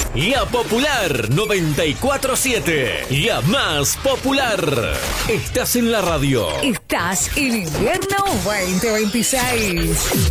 La Popular 94.7, la más popular. Estás en la radio. Estás en Invierno 2026.